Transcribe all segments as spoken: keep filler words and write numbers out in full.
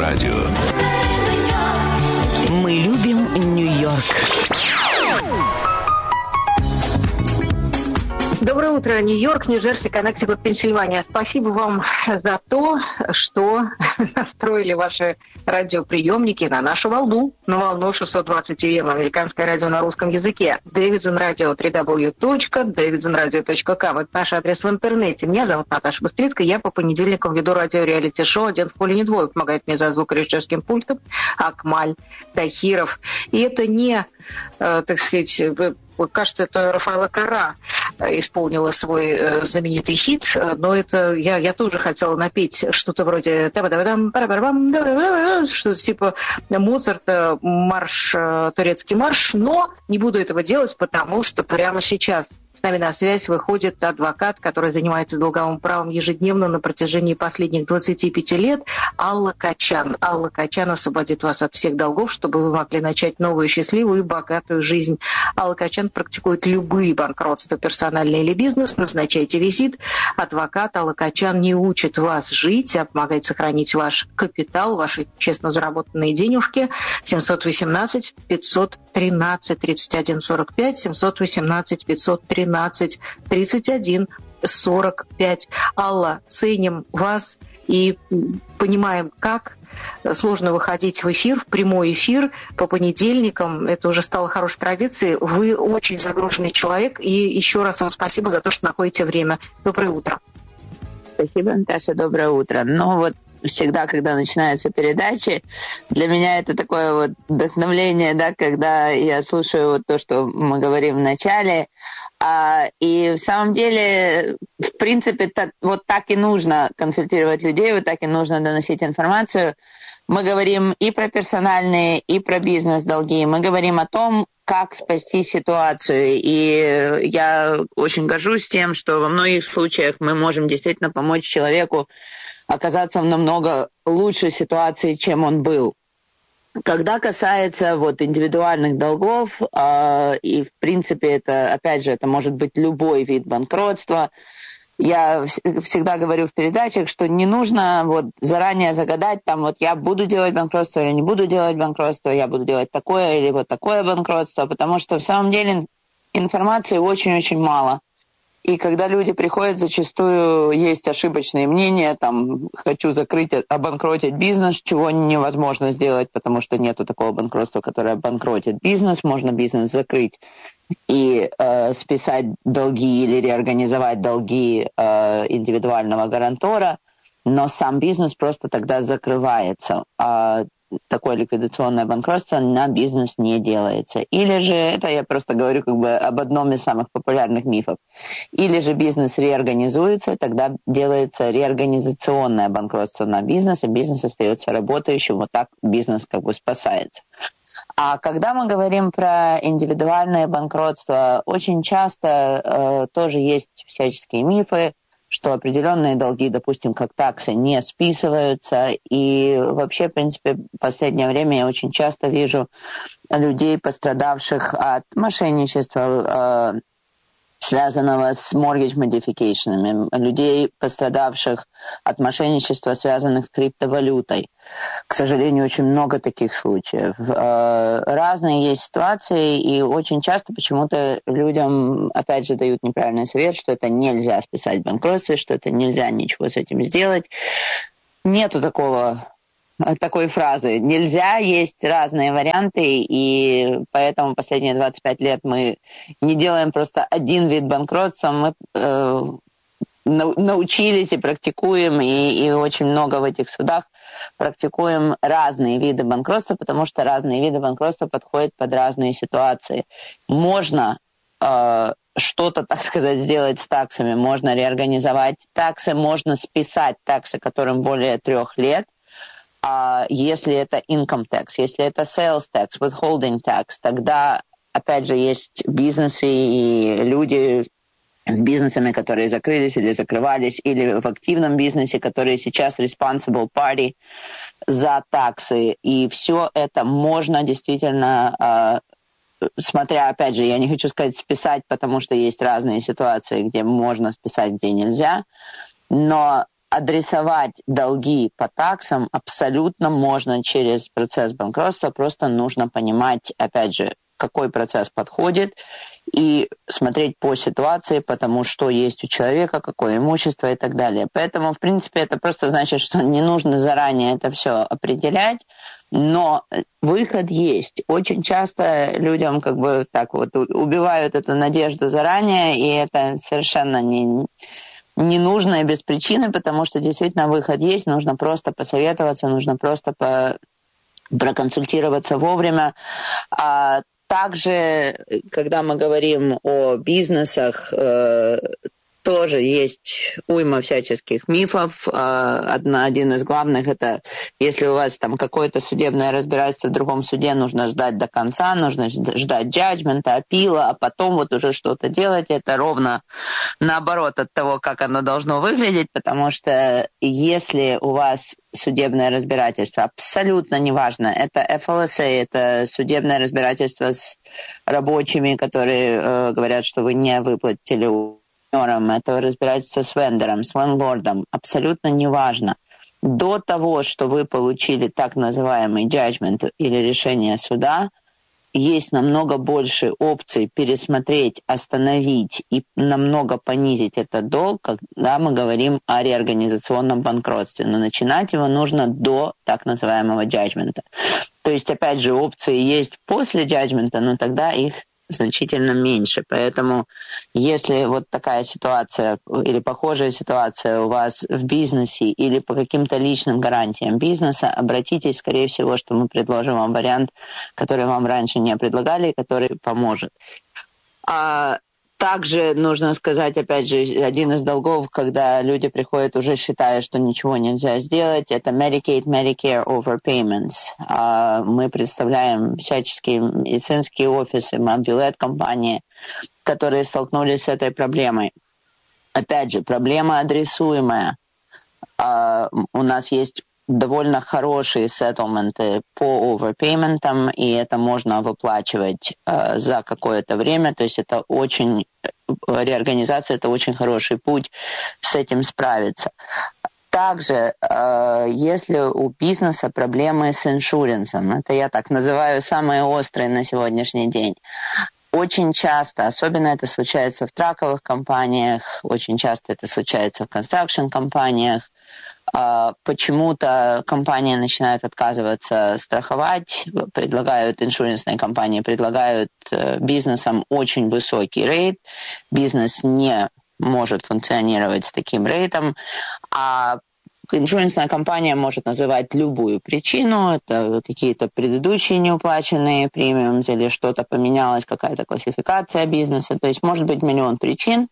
радио. Мы любим Нью-Йорк. Доброе утро, Нью-Йорк, Нью-Джерси, Коннектикут, Пенсильвания. Спасибо вам за то, что настроили ваши радиоприемники на нашу волну, на волну шестьсот двадцать эй эм, американское радио на русском языке. Davidson Radio, дабл ю дабл ю дабл ю точка davidson radio точка com. Это наш адрес в интернете. Меня зовут Наташа Быстрицкая. Я по понедельникам веду радио-реалити-шоу «Один в поле не двое». Помогает мне за звукорежиссерским пультом Акмаль Тахиров. И это не, э, так сказать, кажется, это Рафаэла Карра исполнила свой э, знаменитый хит, но это я, я тоже хотела напеть что-то вроде что-то типа Моцарта, марш, турецкий марш, но не буду этого делать, потому что прямо сейчас с нами на связь выходит адвокат, который занимается долговым правом ежедневно на протяжении последних двадцати пяти лет, Алла Качан. Алла Качан освободит вас от всех долгов, чтобы вы могли начать новую счастливую и богатую жизнь. Алла Качан практикует любые банкротства, персональный или бизнес. Назначайте визит. Адвокат Алла Качан не учит вас жить, а помогает сохранить ваш капитал, ваши честно заработанные денежки. семь один восемь пять один три тридцать один сорок пять, семь один восемь пять тринадцать тридцать один сорок пять. Алла, ценим вас и понимаем, как сложно выходить в эфир, в прямой эфир по понедельникам. Это уже стало хорошей традицией. Вы очень загруженный человек. И еще раз вам спасибо за то, что находите время. Доброе утро. Спасибо, Наташа. Доброе утро. Ну вот, всегда, когда начинаются передачи, для меня это такое вот вдохновление, да, когда я слушаю вот то, что мы говорим в начале. А, и в самом деле, в принципе, так, вот так и нужно консультировать людей, вот так и нужно доносить информацию. Мы говорим и про персональные, и про бизнес-долги. Мы говорим о том, как спасти ситуацию. И я очень горжусь тем, что во многих случаях мы можем действительно помочь человеку оказаться в намного лучшей ситуации, чем он был. Когда касается вот индивидуальных долгов, э, и в принципе это, опять же, это может быть любой вид банкротства, я всегда говорю в передачах, что не нужно вот заранее загадать, там вот я буду делать банкротство или не буду делать банкротство, я буду делать такое или вот такое банкротство, потому что в самом деле информации очень-очень мало. И когда люди приходят, зачастую есть ошибочные мнения, там, хочу закрыть, обанкротить бизнес, чего невозможно сделать, потому что нету такого банкротства, которое банкротит бизнес. Можно бизнес закрыть и э, списать долги или реорганизовать долги э, индивидуального гарантора, но сам бизнес просто тогда закрывается. А такое ликвидационное банкротство на бизнес не делается. Или же, это я просто говорю как бы об одном из самых популярных мифов, или же бизнес реорганизуется, тогда делается реорганизационное банкротство на бизнес, и бизнес остается работающим, вот так бизнес как бы спасается. А когда мы говорим про индивидуальное банкротство, очень часто э, тоже есть всяческие мифы, что определенные долги, допустим, как таксы, не списываются. И вообще, в принципе, в последнее время я очень часто вижу людей, пострадавших от мошенничества, э, связанного с mortgage modification, людей, пострадавших от мошенничества, связанных с криптовалютой. К сожалению, очень много таких случаев. Разные есть ситуации, и очень часто почему-то людям, опять же, дают неправильный совет, что это нельзя списать в банкротстве, что это нельзя ничего с этим сделать. Нету такого... такой фразы. Нельзя, есть разные варианты, и поэтому последние двадцать пять лет мы не делаем просто один вид банкротства, мы э, научились и практикуем, и, и очень много в этих судах практикуем разные виды банкротства, потому что разные виды банкротства подходят под разные ситуации. Можно э, что-то, так сказать, сделать с таксами, можно реорганизовать таксы, можно списать таксы, которым более трех лет, а если это income tax, если это sales tax, withholding tax, тогда, опять же, есть бизнесы и люди с бизнесами, которые закрылись или закрывались, или в активном бизнесе, которые сейчас responsible party за таксы. И все это можно действительно, смотря, опять же, я не хочу сказать списать, потому что есть разные ситуации, где можно списать, где нельзя, но адресовать долги по таксам абсолютно можно через процесс банкротства, просто нужно понимать, опять же, какой процесс подходит, и смотреть по ситуации, потому что есть у человека, какое имущество и так далее. Поэтому, в принципе, это просто значит, что не нужно заранее это все определять, но выход есть. Очень часто людям как бы так вот убивают эту надежду заранее, и это совершенно не, не нужно и без причины, потому что действительно выход есть, нужно просто посоветоваться, нужно просто по, проконсультироваться вовремя. А также, когда мы говорим о бизнесах, тоже есть уйма всяческих мифов. Одна, один из главных – это если у вас там какое-то судебное разбирательство в другом суде, нужно ждать до конца, нужно ждать джаджмента, апила, а потом вот уже что-то делать. Это ровно наоборот от того, как оно должно выглядеть, потому что если у вас судебное разбирательство, абсолютно неважно, это эф эл эс эй, это судебное разбирательство с рабочими, которые э, говорят, что вы не выплатили это разбирательство с вендором, с лендлордом, абсолютно неважно. До того, что вы получили так называемый judgment или решение суда, есть намного больше опций пересмотреть, остановить и намного понизить этот долг, когда мы говорим о реорганизационном банкротстве. Но начинать его нужно до так называемого judgment. То есть, опять же, опции есть после judgment, но тогда их значительно меньше. Поэтому если вот такая ситуация или похожая ситуация у вас в бизнесе или по каким-то личным гарантиям бизнеса, обратитесь, скорее всего, что мы предложим вам вариант, который вам раньше не предлагали, который поможет. А также нужно сказать, опять же, один из долгов, когда люди приходят уже считая, что ничего нельзя сделать, это Medicaid, Medicare overpayments. Мы представляем всяческие медицинские офисы, мобилет-компании, которые столкнулись с этой проблемой. Опять же, проблема адресуемая. У нас есть довольно хорошие сеттleменты по оверпейментам, и это можно выплачивать э, за какое-то время. То есть это очень реорганизация, это очень хороший путь с этим справиться. Также, э, если у бизнеса проблемы с иншуренсом, это я так называю самые острые на сегодняшний день. Очень часто, особенно это случается в траковых компаниях, очень часто это случается в констракшн-компаниях, почему-то компании начинают отказываться страховать, предлагают, иншуренсные компании предлагают бизнесам очень высокий рейт, бизнес не может функционировать с таким рейтом, а иншуренсная компания может называть любую причину, это какие-то предыдущие неуплаченные премиумы или что-то поменялось, какая-то классификация бизнеса, то есть может быть миллион причин.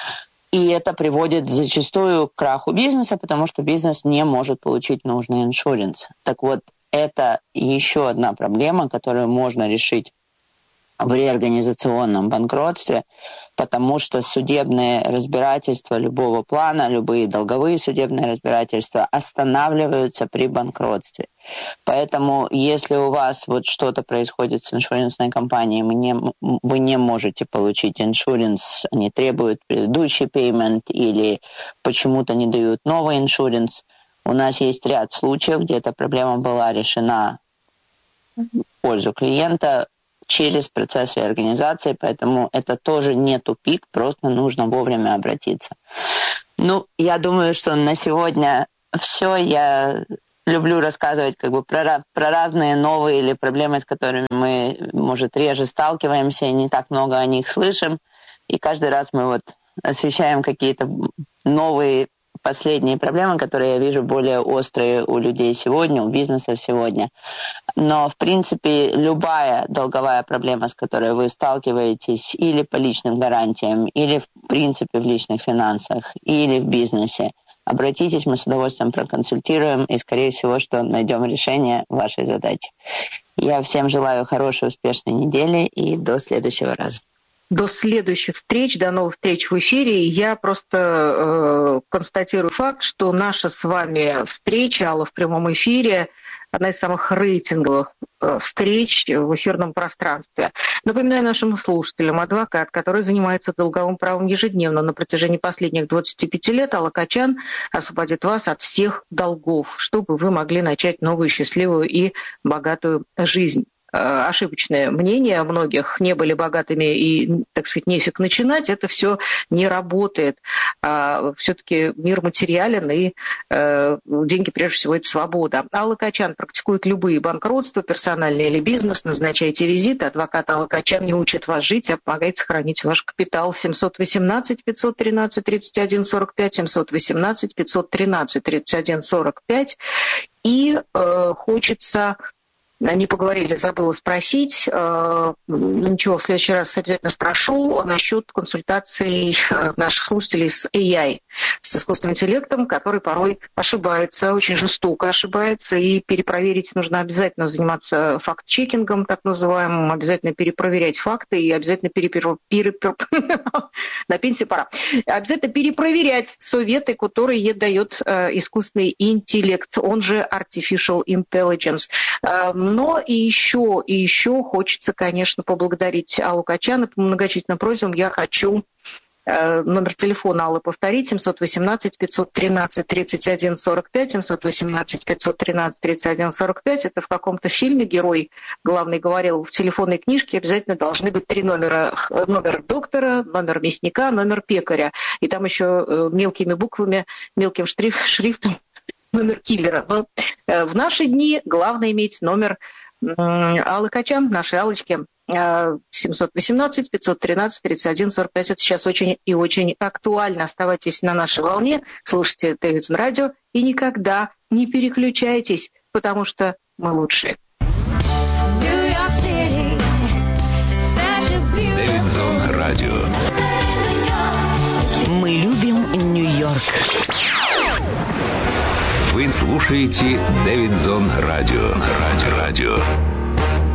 И это приводит зачастую к краху бизнеса, потому что бизнес не может получить нужный иншуренс. Так вот, это еще одна проблема, которую можно решить в реорганизационном банкротстве, потому что судебные разбирательства любого плана, любые долговые судебные разбирательства останавливаются при банкротстве. Поэтому, если у вас вот что-то происходит с иншуренсной компанией, вы не, вы не можете получить иншуренс, они требуют предыдущий пеймент или почему-то не дают новый иншуренс, у нас есть ряд случаев, где эта проблема была решена в пользу клиента через процесс реорганизации, поэтому это тоже не тупик, просто нужно вовремя обратиться. Ну, я думаю, что на сегодня все. Я люблю рассказывать как бы про, про разные новые или проблемы, с которыми мы, может, реже сталкиваемся и не так много о них слышим. И каждый раз мы вот освещаем какие-то новые последние проблемы, которые я вижу более острые у людей сегодня, у бизнеса сегодня. Но, в принципе, любая долговая проблема, с которой вы сталкиваетесь или по личным гарантиям, или, в принципе, в личных финансах, или в бизнесе, обратитесь, мы с удовольствием проконсультируем и, скорее всего, что найдем решение вашей задачи. Я всем желаю хорошей, успешной недели и до следующего раза. До следующих встреч, до новых встреч в эфире. Я просто э, констатирую факт, что наша с вами встреча, Алла, в прямом эфире, одна из самых рейтинговых встреч в эфирном пространстве. Напоминаю нашим слушателям, адвокат, который занимается долговым правом ежедневно на протяжении последних двадцати пяти лет, Алла Качан, освободит вас от всех долгов, чтобы вы могли начать новую счастливую и богатую жизнь. Ошибочное мнение многих, не были богатыми и, так сказать, нефиг начинать, это все не работает. А все-таки мир материален, и э, деньги, прежде всего, это свобода. Алла Качан практикует любые банкротства, персональный или бизнес. Назначайте визит. Адвокат Алла Качан не учит вас жить, а помогает сохранить ваш капитал. семьсот восемнадцать пятьсот тринадцать тридцать один сорок пять, семьсот восемнадцать пятьсот тринадцать тридцать один сорок пять. И э, хочется... Не поговорили, забыла спросить. Ничего, в следующий раз обязательно спрошу насчет консультаций наших слушателей с эй ай, с искусственным интеллектом, который порой ошибается, очень жестоко ошибается, и перепроверить нужно обязательно, заниматься факт-чекингом, так называемым, обязательно перепроверять факты и обязательно перепер... перепер... на пенсию пора. Обязательно перепроверять советы, которые дает искусственный интеллект, он же artificial intelligence. Но и еще, и еще хочется, конечно, поблагодарить Аллу Качан. И по многочисленным просьбам я хочу э, номер телефона Аллы повторить. семьсот восемнадцать пятьсот тринадцать тридцать один сорок пять, семьсот восемнадцать пятьсот тринадцать тридцать один сорок пять. Это в каком-то фильме герой главный говорил, в телефонной книжке обязательно должны быть три номера. Номер доктора, номер мясника, номер пекаря. И там еще э, мелкими буквами, мелким шриф, шрифтом номер киллера. Но э, в наши дни главное иметь номер э, Аллы Качан, нашей Аллочки, э, семьсот восемнадцать пятьсот тринадцать тридцать один сорок пять. Это сейчас очень и очень актуально. Оставайтесь на нашей волне, слушайте Дэвидсон радио и никогда не переключайтесь, потому что мы лучшие. Дэвидсон радио. Мы любим Нью-Йорк. Вы слушаете Дэвидсон радио. Радио. Радио.